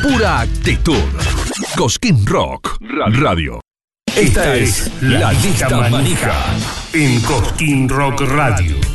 pura actitud. Cosquín Rock Radio. Esta es la lista manija en Cosquín Rock Radio.